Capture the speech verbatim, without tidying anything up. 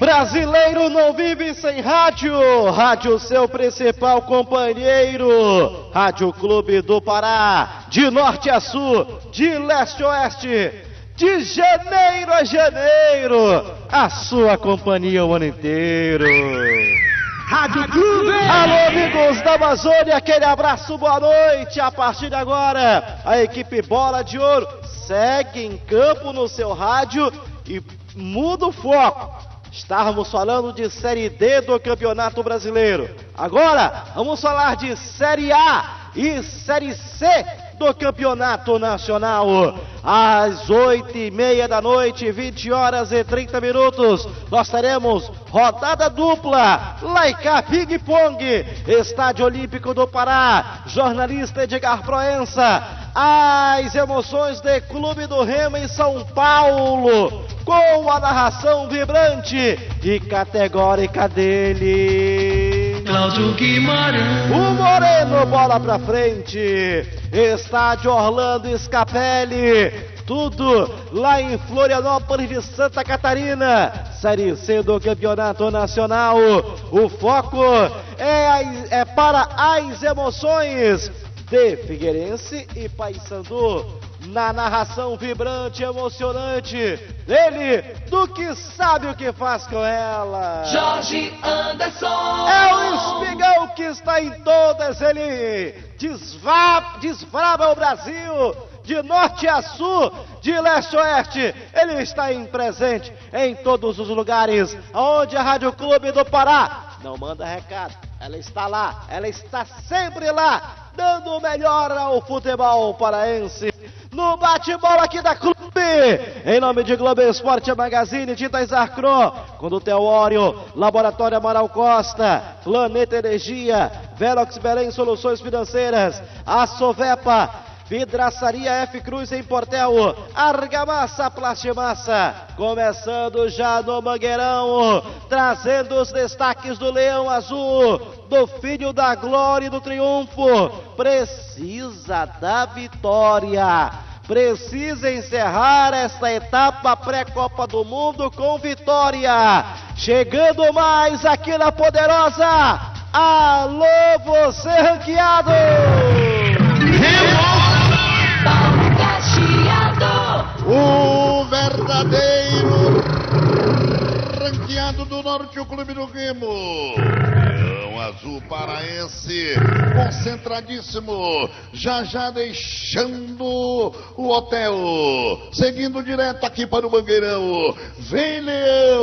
Brasileiro não vive sem rádio. Rádio, seu principal companheiro. Rádio Clube do Pará, de norte a sul, de leste a oeste, de janeiro a janeiro, a sua companhia o ano inteiro. Rádio Clube! Alô, amigos da Amazônia, aquele abraço, boa noite. A partir de agora, a equipe Bola de Ouro segue em campo no seu rádio e muda o foco. Estávamos falando de Série D do Campeonato Brasileiro. Agora, vamos falar de Série A e Série C do Campeonato Nacional. Às oito e meia da noite, vinte horas e trinta minutos, nós teremos rodada dupla, Laica Ping Pong, Estádio Olímpico do Pará, jornalista Edgar Proença, as emoções de Clube do Remo em São Paulo, com a narração vibrante e categórica dele, Cláudio Guimarães. o Moreno, bola pra frente. Estádio Orlando Scapelli, tudo lá em Florianópolis de Santa Catarina, Série C do Campeonato Nacional. O foco é, é para as emoções de Figueirense e Paysandu. Na narração vibrante e emocionante, ele, do que sabe o que faz com ela, Jorge Anderson. é o espigão que está em todas, ele desva, desbrava o Brasil, de norte a sul, de leste a oeste, ele está em presente em todos os lugares, onde a Rádio Clube do Pará não manda recado, ela está lá, ela está sempre lá, dando o melhor ao futebol paraense. No bate-bola aqui da Clube, em nome de Globo Esporte Magazine, Tintas Arcron, Condutel Óleo, Laboratório Amaral Costa, Planeta Energia, Velox Belém Soluções Financeiras, a Sovepa, Vidraçaria F Cruz em Portel, Argamassa Plastimassa, começando já no Mangueirão, trazendo os destaques do Leão Azul, do Filho da Glória e do Triunfo, precisa da vitória, precisa encerrar esta etapa pré-Copa do Mundo com vitória, chegando mais aqui na Poderosa, alô você ranqueado! O verdadeiro ranqueado do Norte, o Clube do Remo. Leão Azul Paraense, concentradíssimo, já já deixando o hotel, seguindo direto aqui para o Mangueirão. Vem, Leão!